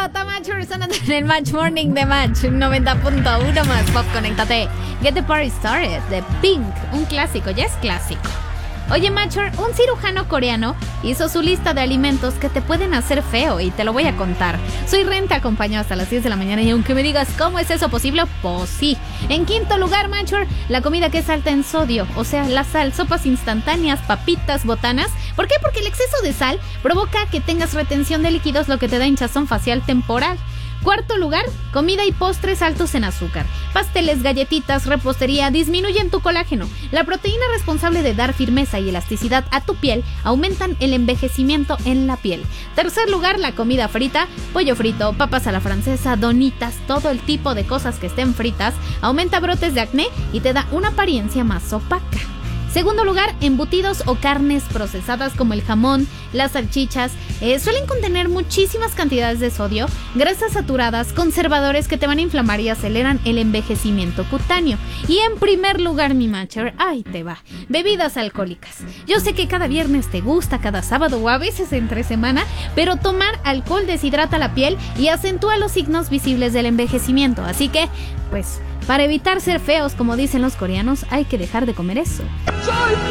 pelota, Matcher, sonando en el Match Morning de Match 90.1 más pop, conéctate. Get the Party Started de Pink, un clásico, ya es clásico. Oye, Matcher, un cirujano coreano hizo su lista de alimentos que te pueden hacer feo y te lo voy a contar. Soy Ren, te acompaño hasta las 10 de la mañana y aunque me digas cómo es eso posible, pues sí. En quinto lugar, Matcher, la comida que es alta en sodio, o sea, la sal, sopas instantáneas, papitas, botanas. ¿Por qué? Porque el exceso de sal provoca que tengas retención de líquidos, lo que te da hinchazón facial temporal. Cuarto lugar, comida y postres altos en azúcar. Pasteles, galletitas, repostería disminuyen tu colágeno. La proteína responsable de dar firmeza y elasticidad a tu piel aumentan el envejecimiento en la piel. Tercer lugar, la comida frita, pollo frito, papas a la francesa, donitas, todo el tipo de cosas que estén fritas, aumenta brotes de acné y te da una apariencia más opaca. Segundo lugar, embutidos o carnes procesadas como el jamón, las salchichas, suelen contener muchísimas cantidades de sodio, grasas saturadas, conservadores que te van a inflamar y aceleran el envejecimiento cutáneo. Y en primer lugar, mi Matcher, ahí te va, bebidas alcohólicas. Yo sé que cada viernes te gusta, cada sábado o a veces entre semana, pero tomar alcohol deshidrata la piel y acentúa los signos visibles del envejecimiento. Así que, pues, para evitar ser feos, como dicen los coreanos, hay que dejar de comer eso. ¡Soy